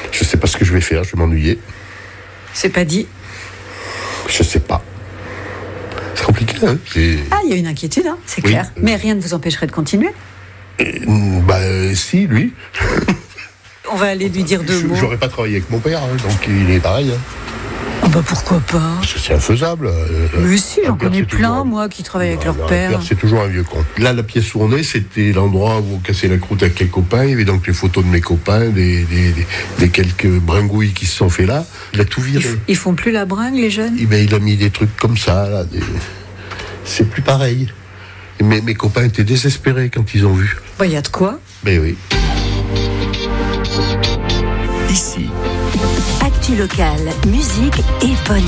Je sais pas ce que je vais faire, je vais m'ennuyer. C'est pas dit. Je sais pas. C'est compliqué, hein. Ah, il y a une inquiétude, hein, c'est Oui. clair. Mais rien ne vous empêcherait de continuer. Si, lui. On va aller lui dire deux mots. J'aurais pas travaillé avec mon père, hein, donc il est pareil. Hein. Ah bah pourquoi pas. Parce que c'est infaisable. Mais si, j'en un père, connais c'est plein, toujours- moi, qui travaillent avec Non, leur un père. c'est toujours un vieux con. Là, la pièce où on est, c'était l'endroit où on cassait la croûte avec les copains. Il y avait donc les photos de mes copains, des quelques bringouilles qui se sont fait là. Il a tout viré. Ils font plus la bringue, les jeunes? Il a mis des trucs comme ça, là. C'est plus pareil. Mais mes copains étaient désespérés quand ils ont vu. Bah, il y a de quoi. Mais oui. Ici. Actu locale, musique et bonne